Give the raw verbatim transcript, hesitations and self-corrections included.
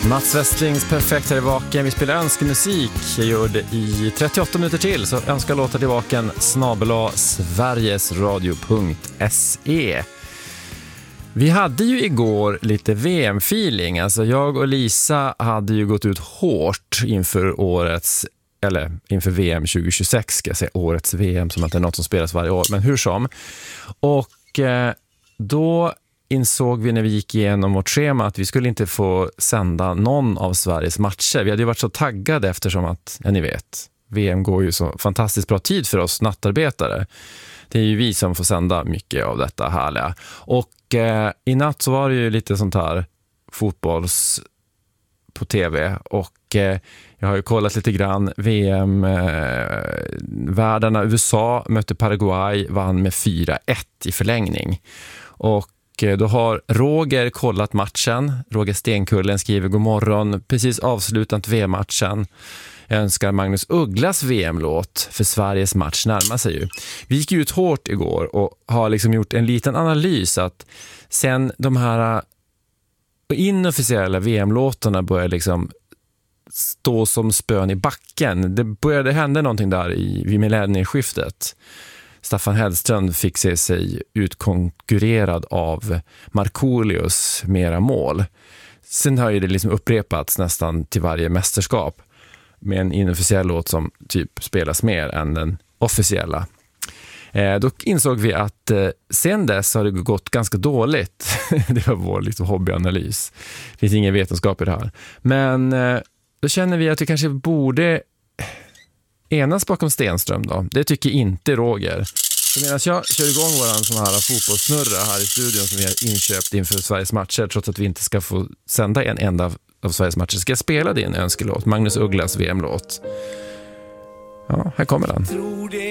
Mats Westlings Perfekt här i vaken. Vi spelar önskemusik. Jag gör det i trettioåtta minuter till. Så önska låtar till vaken snabel-a sverigesradio punkt se. Vi hade ju igår lite V M-feeling. Alltså jag och Lisa hade ju gått ut hårt inför årets, eller inför V M tjugohundratjugosex ska jag säga. Årets V M som att det är något som spelas varje år. Men hur som. Och eh, då insåg vi när vi gick igenom vårt schema att vi skulle inte få sända någon av Sveriges matcher. Vi hade ju varit så taggade eftersom att, ja ni vet, V M går ju så fantastiskt bra tid för oss nattarbetare. Det är ju vi som får sända mycket av detta härliga. Och eh, i natt så var det ju lite sånt här fotbolls på tv och eh, jag har ju kollat lite grann V M-världarna. Eh, U S A mötte Paraguay, vann med fyra ett i förlängning. Och då har Roger kollat matchen. Roger Stenkullen skriver god morgon. Precis avslutat V M-matchen. Jag önskar Magnus Ugglas V M-låt för Sveriges match närmar sig ju. Vi gick ut hårt igår och har liksom gjort en liten analys att sen de här inofficiella V M-låtarna började liksom stå som spön i backen. Det började hända någonting där i, vid millennieskiftet. Staffan Hellström fick se sig utkonkurrerad av Markoolios mera mål. Sen har ju det liksom upprepats nästan till varje mästerskap med en inofficiell låt som typ spelas mer än den officiella. Eh, då insåg vi att eh, sen dess har det gått ganska dåligt. Det var vår liksom hobbyanalys. Det finns ingen vetenskap i det här. Men eh, då känner vi att vi kanske borde enas bakom Stenström då. Det tycker inte Roger. Så medan jag kör igång våran sån här fotbollssnurra här i studion som vi har inköpt inför Sveriges matcher, trots att vi inte ska få sända en enda av, av Sveriges matcher, ska jag spela din önskelåt, Magnus Ugglas V M-låt. Ja, här kommer den.